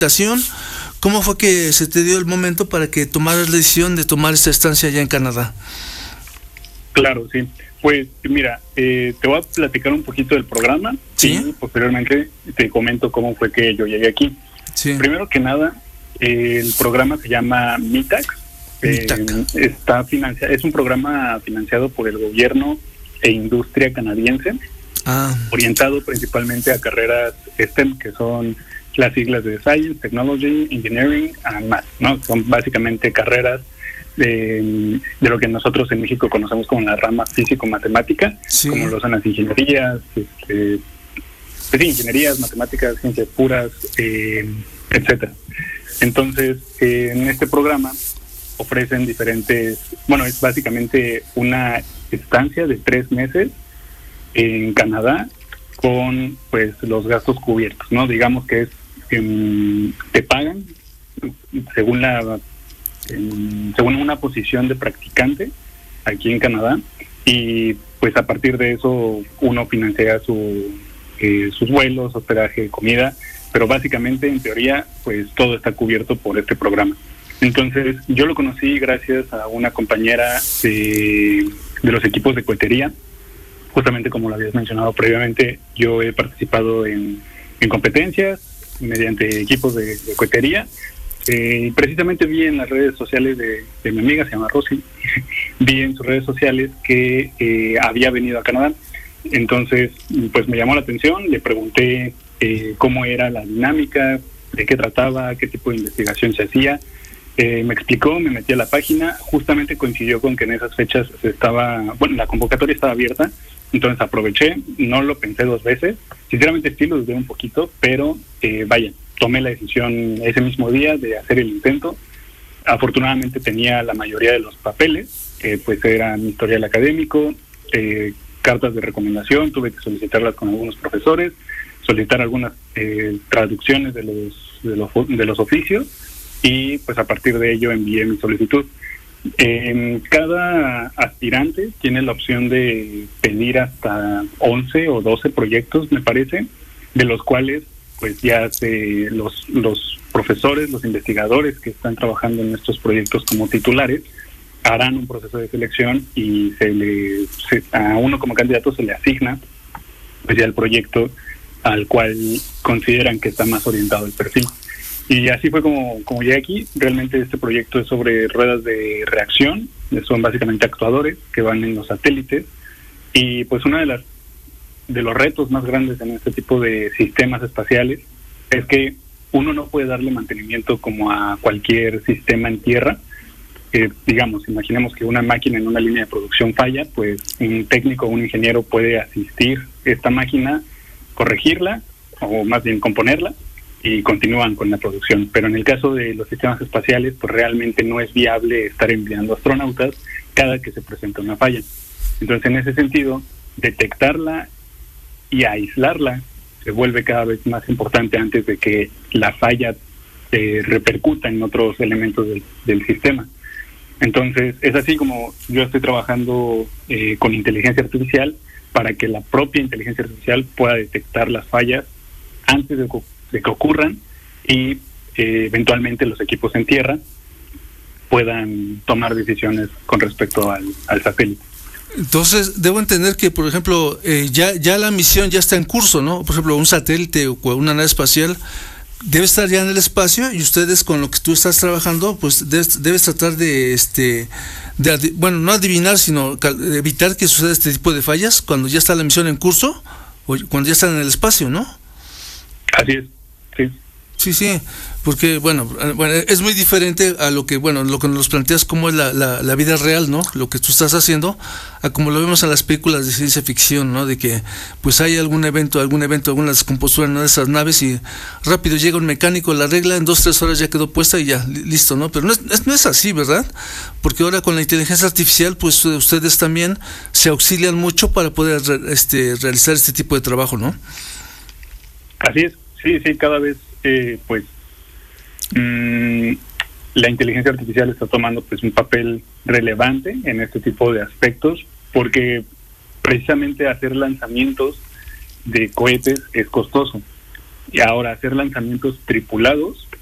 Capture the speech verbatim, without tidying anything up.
¿Cómo fue que se te dio el momento para que tomaras la decisión de tomar esta estancia allá en Canadá? Claro, sí. Pues mira, eh, te voy a platicar un poquito del programa. Sí. Y posteriormente te comento cómo fue que yo llegué aquí. Sí. Primero que nada, eh, el programa se llama MITAC. Eh, está financiado, es un programa financiado por el gobierno e industria canadiense, ah. orientado principalmente a carreras STEM, que son las siglas de Science, Technology, Engineering and Math, ¿no? Son básicamente carreras de, de lo que nosotros en México conocemos como la rama físico-matemática, sí. como lo son las ingenierías, este, pues sí, ingenierías, matemáticas, ciencias puras, eh, etcétera. Entonces, eh, en este programa ofrecen diferentes, bueno, es básicamente una estancia de tres meses en Canadá con pues los gastos cubiertos, ¿no? Digamos que es eh, te pagan según la eh, según una posición de practicante aquí en Canadá, y pues a partir de eso uno financia su eh, sus vuelos, hospedaje, comida, pero básicamente en teoría pues todo está cubierto por este programa. Entonces yo lo conocí gracias a una compañera de, de los equipos de cohetería. Justamente como lo habías mencionado previamente, yo he participado en, en competencias mediante equipos de, de cohetería. Eh, precisamente vi en las redes sociales de, de mi amiga, se llama Rosy, vi en sus redes sociales que eh, había venido a Canadá. Entonces, pues me llamó la atención, le pregunté eh, cómo era la dinámica, de qué trataba, qué tipo de investigación se hacía. Eh, me explicó, me metí a la página, justamente coincidió con que en esas fechas se estaba, bueno, la convocatoria estaba abierta. Entonces aproveché, no lo pensé dos veces, sinceramente sí lo dudé un poquito, pero eh, vaya, tomé la decisión ese mismo día de hacer el intento. Afortunadamente tenía la mayoría de los papeles, que pues eran historial académico, eh, cartas de recomendación, tuve que solicitarlas con algunos profesores, solicitar algunas eh, traducciones de los, de los de los oficios, y pues a partir de ello envié mi solicitud. Eh, cada aspirante tiene la opción de pedir hasta once o doce proyectos, me parece, de los cuales pues ya se, los, los profesores, los investigadores que están trabajando en estos proyectos como titulares harán un proceso de selección, y se le se, a uno como candidato se le asigna pues ya el proyecto al cual consideran que está más orientado el perfil. Y así fue como, como llegué aquí. Realmente este proyecto es sobre ruedas de reacción, son básicamente actuadores que van en los satélites, y pues uno de las de los retos más grandes en este tipo de sistemas espaciales es que uno no puede darle mantenimiento como a cualquier sistema en tierra. Eh, digamos, imaginemos que una máquina en una línea de producción falla, pues un técnico o un ingeniero puede asistir esta máquina, corregirla, o más bien componerla, y continúan con la producción. Pero en el caso de los sistemas espaciales, pues realmente no es viable estar enviando astronautas cada que se presenta una falla. Entonces, en ese sentido, detectarla y aislarla se vuelve cada vez más importante antes de que la falla eh, repercuta en otros elementos del, del sistema. Entonces, es así como yo estoy trabajando eh, con inteligencia artificial para que la propia inteligencia artificial pueda detectar las fallas antes de, de que ocurran, y eh, eventualmente los equipos en tierra puedan tomar decisiones con respecto al, al satélite. Entonces, debo entender que, por ejemplo, eh, ya, ya la misión ya está en curso, ¿no? Por ejemplo, un satélite o una nave espacial debe estar ya en el espacio, y ustedes con lo que tú estás trabajando, pues debes, debes tratar de, este, de, bueno, no adivinar, sino evitar que suceda este tipo de fallas cuando ya está la misión en curso o cuando ya están en el espacio, ¿no? Así es, sí. Sí, sí, porque bueno, bueno, es muy diferente a lo que, bueno, lo que nos planteas como es la, la, la vida real, ¿no? Lo que tú estás haciendo, a como lo vemos en las películas de ciencia ficción, ¿no? De que pues hay algún evento, algún evento, alguna descompostura en una de esas naves, y rápido llega un mecánico, la arregla, en dos, tres horas ya quedó puesta y ya, listo, ¿no? Pero no es, no es así, ¿verdad? Porque ahora con la inteligencia artificial, pues ustedes también se auxilian mucho para poder este, realizar este tipo de trabajo, ¿no? Así es, sí, sí, cada vez Eh, pues mmm, la inteligencia artificial está tomando pues un papel relevante en este tipo de aspectos, porque precisamente hacer lanzamientos de cohetes es costoso. Y ahora hacer lanzamientos tripulados